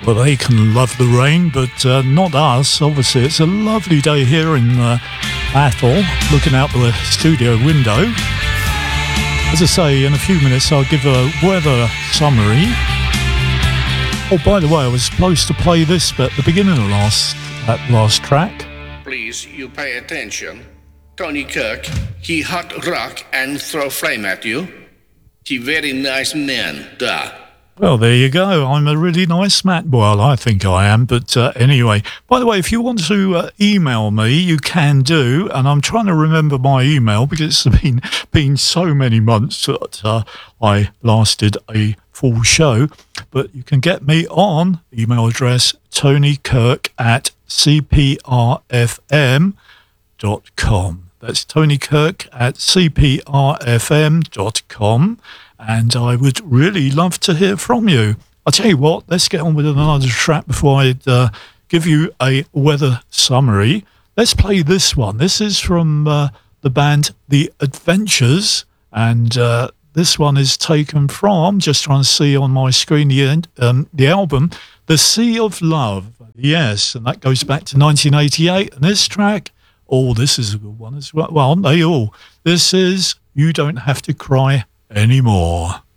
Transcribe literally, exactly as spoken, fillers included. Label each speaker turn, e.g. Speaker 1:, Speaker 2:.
Speaker 1: Well, they can love the rain, but uh, not us. Obviously, it's a lovely day here in uh, Athol, looking out the studio window. As I say, in a few minutes, I'll give a weather summary. Oh, by the way, I was supposed to play this at the beginning of last, that last track.
Speaker 2: Please, you pay attention. Tony Kirk, he hot rock and throw flame at you. He very nice man, duh.
Speaker 1: Well, there you go. I'm a really nice man. Well, I think I am. But uh, anyway, by the way, if you want to uh, email me, you can do. And I'm trying to remember my email because it's been, been so many months that uh, I lasted a full show. But you can get me on email address tonykirk at c p r f m dot com. That's tonykirk at c p r f m dot com. And I would really love to hear from you. I'll tell you what, let's get on with another track before I uh, give you a weather summary. Let's play this one. This is from uh, the band The Adventures, and uh, this one is taken from, just trying to see on my screen, the, um, the album, The Sea of Love. Yes, and that goes back to nineteen eighty-eight. And this track, oh, this is a good one as well. Well, aren't they all? This is You Don't Have to Cry Anymore.